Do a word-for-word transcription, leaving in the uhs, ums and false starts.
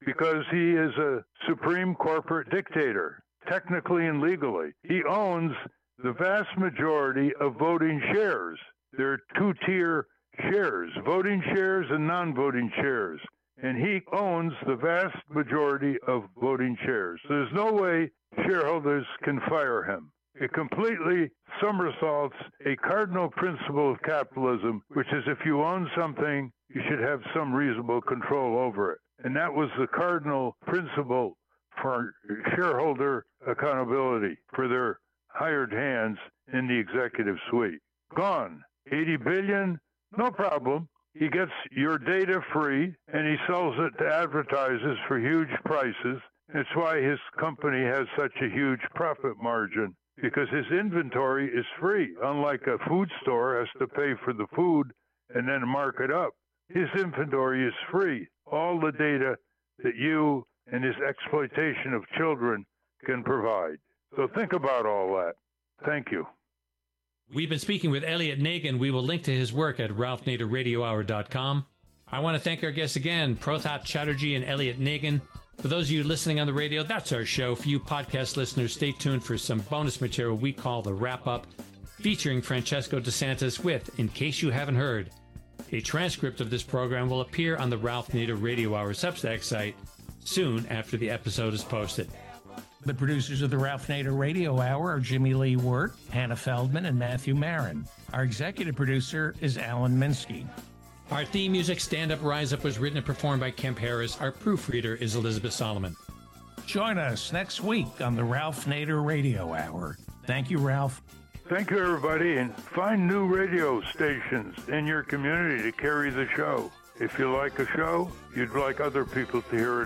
because he is a supreme corporate dictator, technically and legally. He owns the vast majority of voting shares. There are two-tier shares, voting shares and non-voting shares. And he owns the vast majority of voting shares. There's no way shareholders can fire him. It completely somersaults a cardinal principle of capitalism, which is if you own something, you should have some reasonable control over it. And that was the cardinal principle for shareholder accountability for their hired hands in the executive suite. Gone. eighty billion dollars, no problem. He gets your data free, and he sells it to advertisers for huge prices. It's why his company has such a huge profit margin, because his inventory is free. Unlike a food store has to pay for the food and then mark it up. His inventory is free. All the data that you and his exploitation of children can provide. So think about all that. Thank you. We've been speaking with Elliot Nagin. We will link to his work at ralph nader radio hour dot com. I want to thank our guests again, Prothat Chatterjee and Elliot Nagin. For those of you listening on the radio, that's our show. For you podcast listeners, stay tuned for some bonus material we call the Wrap-Up, featuring Francesco DeSantis with, in case you haven't heard, a transcript of this program will appear on the Ralph Nader Radio Hour Substack site soon after the episode is posted. The producers of the Ralph Nader Radio Hour are Jimmy Lee Wirt, Hannah Feldman, and Matthew Marin. Our executive producer is Alan Minsky. Our theme music, Stand Up, Rise Up, was written and performed by Kemp Harris. Our proofreader is Elizabeth Solomon. Join us next week on the Ralph Nader Radio Hour. Thank you, Ralph. Thank you, everybody, and find new radio stations in your community to carry the show. If you like a show, you'd like other people to hear it